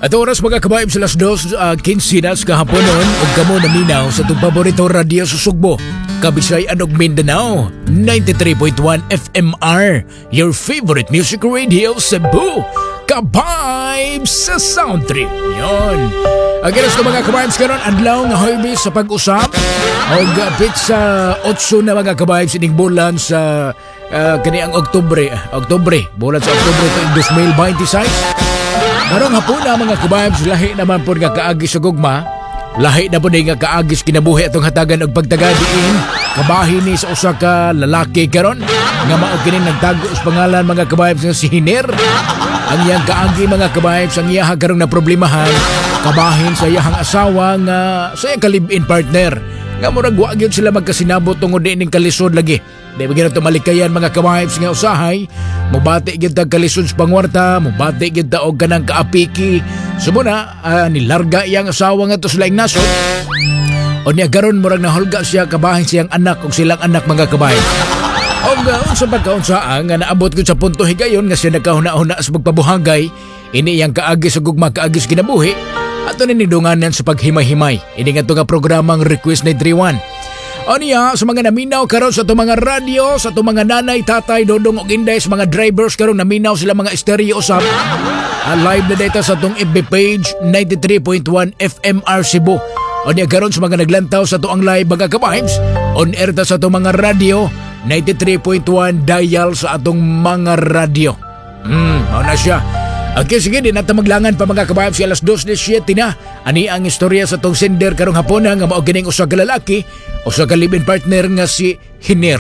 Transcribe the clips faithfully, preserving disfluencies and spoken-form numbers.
At oras mga kabaib sa las dos, uh, quince na sa kahaponon o kamo naminaw sa itong paborito radio sa Sugbo, Kabisayan ug Mindanao, ninety-three point one F M R, your favorite music radio Cebu, Kabaib sa Sound Trip. Yun. Agiras ko mga kabaibs karon adlaw nga Huwebes sa pag-usap o gapit sa otso na mga kabaibs ining bulan sa uh, kaniang Oktubre. Oktubre, bulan sa Oktubre ito twenty twenty-six. Karong hapon na mga kabaibs, lahi naman po nga kaagis sa gugma. Lahi na po na nga kaagis kinabuhi atong hatagan og pagtagadiin. Kabahin ni sa usa ka lalaki karon nga mao kini nagtago sa pangalan mga kabaibs nga si Hiner. Ang iyang kaagi mga kabaibs ang iyaha karong na problemahan. Kabahin sa iyahang asawa nga sa iyang ka-live-in partner. Nga murag wa gyud sila magkasinabot tungod dining kalisod lagi. Di ba ginato malikayan mga kabaibs nga usahay. Mubati gyud tag kalisod sa pangwarta, mubati gyud ta og kanang kaapiki. Sumuna uh, nilarga iyang asawa nga to sa laing nasod. O niya karon murag nahulga siya kabahin siyang anak ug silang anak mga kabaibs. Og uh, unsa pagkaunsaa nga naabot gyud sa punto higayon nga siya nagkahuna-huna sa pagpabuhangay, ini iyang kaagi sa gugma kaagi sa kinabuhi. Ato ni nidunganan sa paghimay-himay. Ini nga to nga programang Request nine three one. O niya, sa mga naminaw karon sa itong mga radyo, sa itong mga nanay, tatay, dodong o inday, sa mga drivers karon naminaw sila mga stereo usap. Uh, live na data sa itong F B page ninety-three point one F M R Cebu. O niya karon sa mga naglantaw sa itong live mga kabahibs, on air ta sa itong mga radyo, ninety-three point one dial sa atong mga radyo. Hmm, o na siya. Okay, sige, di natin maglangan pa mga kabahibs alas dos seventeen na. Ani ang istorya sa itong sender karong hapon na nga maugining usa ka lalaki o sa ka-live-in partner nga si Hiner.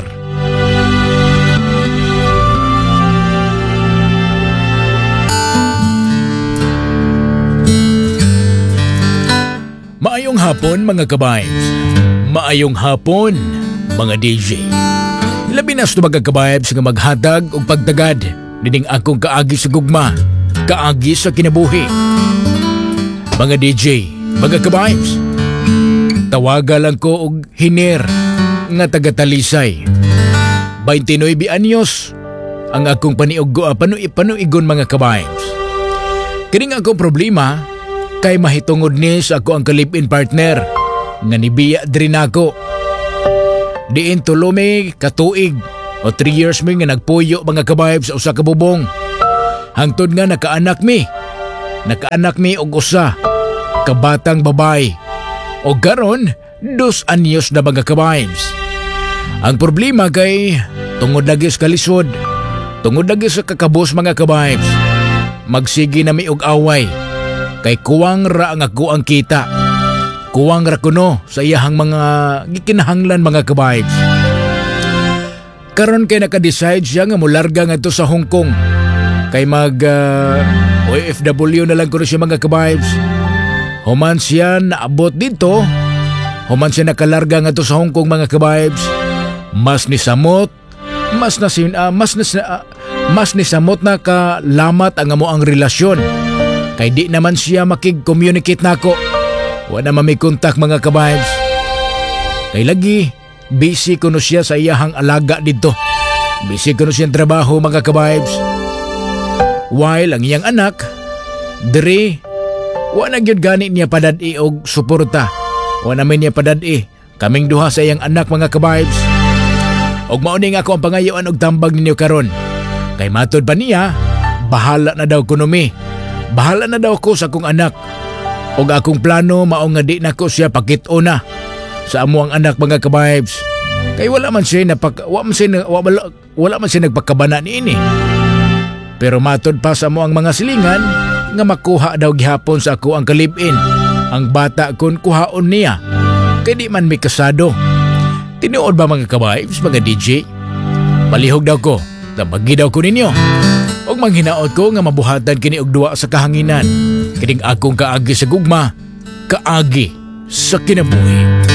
Maayong hapon mga kabahibs. Maayong hapon mga D J. Labi na sa mga kabahibs nga maghatag o pagtagad dining akong kaagi sa gugma, kaagi sa kinabuhi. Mga D J, mga kabahibs, tawaga lang ko og Hiner nga taga-Talisay. twenty-nine anyos ang akong paniugo, panuy panuigon mga kabahibs. Kining akong problema kay mahitungod ni sa ako ang ka-live-in partner nga nibiya diri nako. Diin tulome katuig o three years mi nga nagpuyo mga kabahibs sa usa ka bubong. Hangtod nga nakaanak mi. Nakaanak mi og usa kabatang babae. O garon, dos anyos na mga kabahibs. Ang problema kay tungod lagi sa kalisod, tungod lagi sa kakabos mga kabahibs, magsigi na mi og away. Kay kuwang ra ang ako ang kita. Kuwang ra kuno sa iyahang mga gikinahanglan mga kabahibs. Karon kay naka-decide siya nga mularga ngadto sa Hong Kong. Kay mag uh, O F W na lang kuno siya mga kabahibs. Human siya naabot dito, human siya nakalarga nga to sa Hong Kong mga kabahibs. Mas ni samot, mas na sin, uh, mas na uh, mas ni samot na kalamat ang amo ang relasyon. Kay di naman siya makig-communicate nako. Wala na may kontak mga kabahibs. Kay lagi busy kuno siya sa iyahang alaga dito. Busy kuno siyang trabaho mga kabahibs. While ang iyang anak diri wa na gyud gani niya padad-i og suporta. Wa naman niya padad-i kaming duha sa iyang anak mga kabahibs. Og mao ni nga ako ang pangayoan og tambag ninyo karon. Kay matod pa niya, bahala na daw kuno mi. Bahala na daw ko sa akong anak. Og akong plano mao nga di nako siya pakit-o na sa amo ang anak mga kabahibs. Kay wala man siya napak wa man siya wala, wala man siya nagpakabana niini. Pero matod pa sa mo ang mga silingan nga makuha daw gihapon sa ako ang ka-live-in. Ang bata kon kuhaon niya. Kay di man may kasado. Tinuod ba mga kabahibs, mga D J? Palihog daw ko, tamagi daw ko ninyo. Og manghinaot ko nga mabuhatan kini og duwa sa kahanginan. Kining akong kaagi sa gugma, kaagi sa kinabuhi.